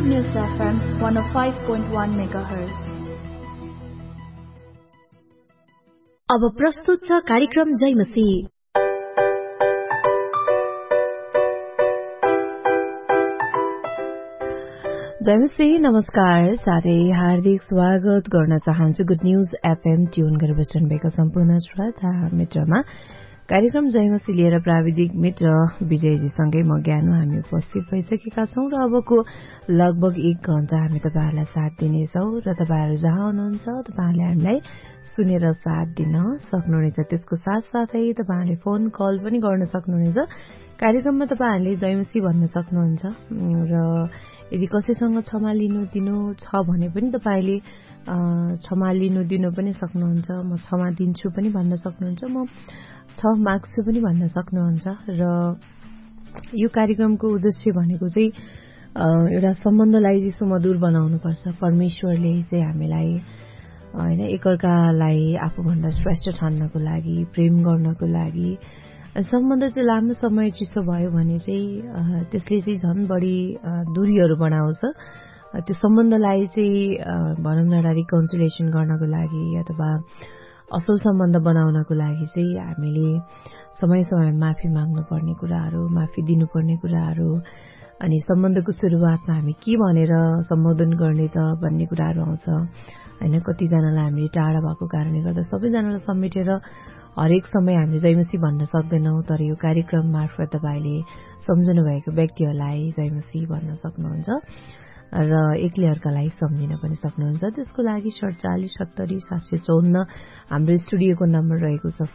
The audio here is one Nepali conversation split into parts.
News FM 105.1 MHz. अब प्रस्तुत छ कार्यक्रम जयमसी। जयमसी नमस्कार, साथै हार्दिक स्वागत गर्न चाहन्छु गुड न्यूज एफएम ट्यून गरेर बस्नुभएका सम्पूर्ण श्रोता मित्रमा। कार्यक्रम जयमसी लिएर प्राविधिक मित्र विजयजीसँगै म ज्ञानु हामी उपस्थित भइसकेका छौं र अबको लगभग 1 घण्टा हामी तपाईहरुलाई साथ दिनेछौं र तपाईहरु जहाँ हुनुहुन्छ तपाईहरुले हामीलाई सुनेर साथ दिन सक्नुहुनेछ। त्यसको साथसाथै तपाईहरुले फोन कल पनि गर्न सक्नुहुनेछ। कार्यक्रममा तपाईहरुले जयमसी भन्न सक्नुहुन्छ र यदि कसैसँग क्षमा लिनु दिनु छ भने पनि तपाईले क्षमा लिनु दिनु पनि सक्नुहुन्छ। म क्षमा दिन्छु पनि भन्न सक्नुहुन्छ। म माग्छु पनि भन्न सक्नुहुन्छ। र यो कार्यक्रमको उद्देश्य भनेको चाहिँ एउटा सम्बन्धलाई चाहिँ सुमधुर बनाउनु पर्छ। परमेश्वरले चाहिँ हामीलाई हैन एकअर्कालाई आफूभन्दा श्रेष्ठ ठान्नको लागि, प्रेम गर्नको लागि, सम्बन्ध चाहिँ लामो समय चिसो भयो भने चाहिँ त्यसले चाहिँ झन् बढी दूरीहरू बनाउँछ। त्यो सम्बन्धलाई चाहिँ भनौं न रिकन्सिलिएसन गर्नको लागि अथवा असल सम्बन्ध बनाउनको लागि चाहिँ हामीले समय समय माफी माग्नु पर्ने कुराहरू, माफी दिनुपर्ने कुराहरू, अनि सम्बन्धको सुरुवातमा हामी के भनेर सम्बोधन गर्ने त भन्ने कुराहरू आउँछ हैन। कतिजनालाई हामीले टाढा भएको कारणले गर्दा सबैजनालाई समेटेर हरेक समय हामीले जयमसी भन्न सक्दैनौं, तर यो कार्यक्रम मार्फत तपाईले सम्झनु भएको व्यक्तिहरूलाई जयमसी भन्न सक्नुहुन्छ र एकले अर्कालाई सम्झिन पनि सक्नुहुन्छ। त्यसको लागि 47 70 754 हाम्रो स्टुडियोको नम्बर रहेको छ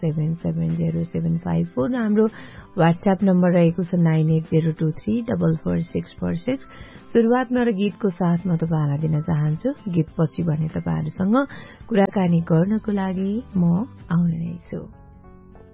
477075 र हाम्रो व्हाट्सएप नम्बर रहेको छ 9802344646। सुरुवातमा एउटा गीतको साथमा तपाईहरुलाई दिन चाहन्छु। गीत पछि भने तपाईहरुसँग कुराकानी गर्नको लागि म आउने नै छु।